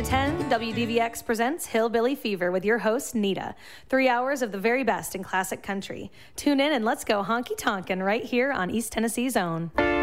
to 10, WDVX presents Hillbilly Fever with your host, Nita. 3 hours of the very best in classic country. Tune in and let's go honky-tonkin' right here on East Tennessee's own.